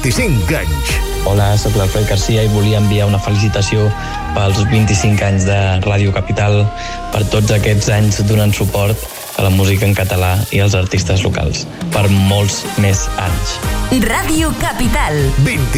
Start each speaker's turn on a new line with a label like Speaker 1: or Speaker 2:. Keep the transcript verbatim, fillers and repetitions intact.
Speaker 1: vint-i-cinc anys.
Speaker 2: Hola, soc l'Alfred Garcia i volia enviar una felicitació pels vint-i-cinc anys de Ràdio Capital, per tots aquests anys donant suport a la música en català i als artistes locals, per molts més anys.
Speaker 3: Ràdio Capital.
Speaker 1: vint